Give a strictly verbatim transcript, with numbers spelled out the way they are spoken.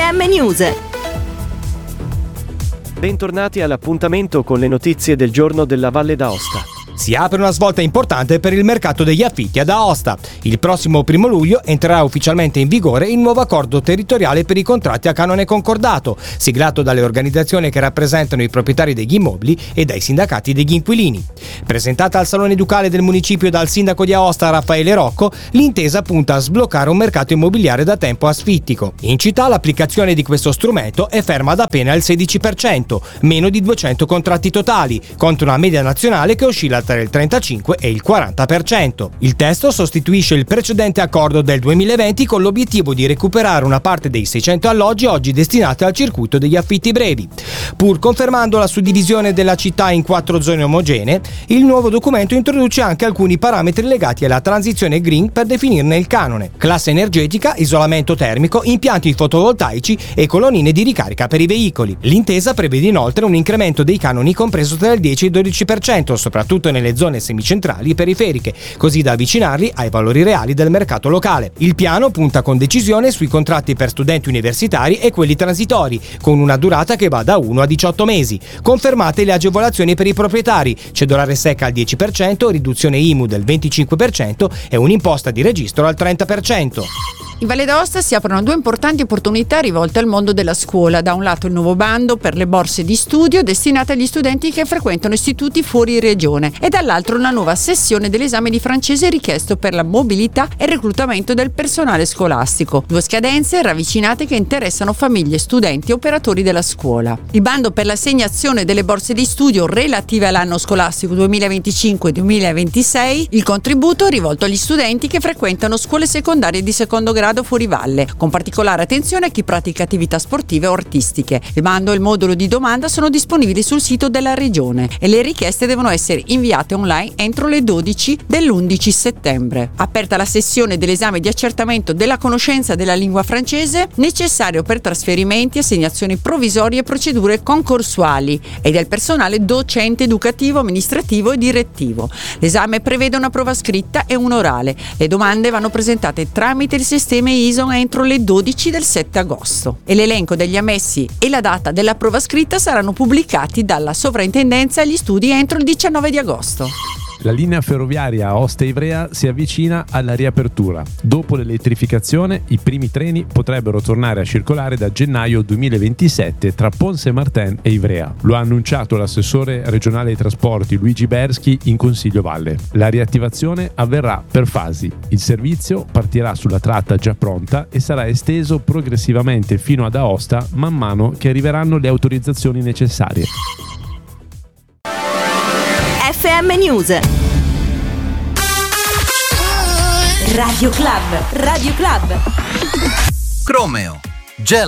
M News. Bentornati all'appuntamento con le notizie del giorno della Valle d'Aosta. Si apre una svolta importante per il mercato degli affitti ad Aosta. Il prossimo primo luglio entrerà ufficialmente in vigore il nuovo accordo territoriale per i contratti a canone concordato, siglato dalle organizzazioni che rappresentano i proprietari degli immobili e dai sindacati degli inquilini. Presentata al Salone Ducale del municipio dal sindaco di Aosta Raffaele Rocco, l'intesa punta a sbloccare un mercato immobiliare da tempo asfittico. In città l'applicazione di questo strumento è ferma ad appena il sedici per cento, meno di duecento contratti totali, contro una media nazionale che oscilla tra il trentacinque e il quaranta per cento. Il testo sostituisce il precedente accordo del duemilaventi con l'obiettivo di recuperare una parte dei seicento alloggi oggi destinati al circuito degli affitti brevi. Pur confermando la suddivisione della città in quattro zone omogenee, il nuovo documento introduce anche alcuni parametri legati alla transizione green per definirne il canone: classe energetica, isolamento termico, impianti fotovoltaici e colonnine di ricarica per i veicoli. L'intesa prevede inoltre un incremento dei canoni compreso tra il dieci e il dodici per cento, soprattutto nelle zone semicentrali e periferiche, così da avvicinarli ai valori reali del mercato locale. Il piano punta con decisione sui contratti per studenti universitari e quelli transitori, con una durata che va da uno a diciotto mesi. Confermate le agevolazioni per i proprietari: cedolare secca al dieci per cento, riduzione I M U del venticinque per cento e un'imposta di registro al trenta per cento. In Valle d'Aosta si aprono due importanti opportunità rivolte al mondo della scuola. Da un lato il nuovo bando per le borse di studio destinate agli studenti che frequentano istituti fuori regione e dall'altro una nuova sessione dell'esame di francese richiesto per la mobilità e il reclutamento del personale scolastico. Due scadenze ravvicinate che interessano famiglie, studenti e operatori della scuola. Il bando per l'assegnazione delle borse di studio relative all'anno scolastico duemilaventicinque duemilaventisei, il contributo è rivolto agli studenti che frequentano scuole secondarie di secondo grado fuori valle, con particolare attenzione a chi pratica attività sportive o artistiche. Il bando e il modulo di domanda sono disponibili sul sito della regione e le richieste devono essere inviate online entro le dodici dell'undici settembre. Aperta la sessione dell'esame di accertamento della conoscenza della lingua francese necessario per trasferimenti, assegnazioni provvisorie e procedure concorsuali e del personale docente, educativo, amministrativo e direttivo. L'esame prevede una prova scritta e un orale. Le domande vanno presentate tramite il sistema I S O entro le dodici del sette agosto e l'elenco degli ammessi e la data della prova scritta saranno pubblicati dalla Sovrintendenza agli Studi entro il diciannove di agosto. La linea ferroviaria Aosta-Ivrea si avvicina alla riapertura. Dopo l'elettrificazione, i primi treni potrebbero tornare a circolare da gennaio duemilaventisette tra Ponce-Martin e Ivrea. Lo ha annunciato l'assessore regionale ai trasporti Luigi Berschi in Consiglio Valle. La riattivazione avverrà per fasi. Il servizio partirà sulla tratta già pronta e sarà esteso progressivamente fino ad Aosta man mano che arriveranno le autorizzazioni necessarie. F M News. Radio Club. Radio Club. Chromeo. Gel